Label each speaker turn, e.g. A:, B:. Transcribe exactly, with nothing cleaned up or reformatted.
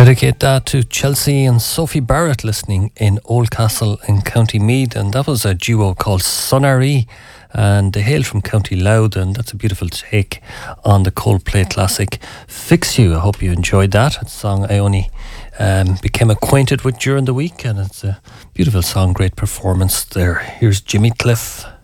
A: Dedicate that to Chelsea and Sophie Barrett listening in Oldcastle in County Meath, and that was a duo called Sunary, and they hail from County Louth, and that's a beautiful take on the Coldplay classic Fix You. I hope you enjoyed that. It's a song I only um, became acquainted with during the week, and it's a beautiful song, great performance there. Here's Jimmy Cliff.